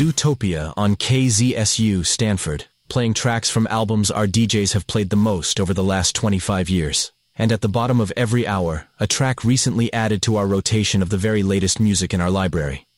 Zootopia on KZSU Stanford, playing tracks from albums our DJs have played the most over the last 25 years. And at the bottom of every hour, a track recently added to our rotation of the very latest music in our library.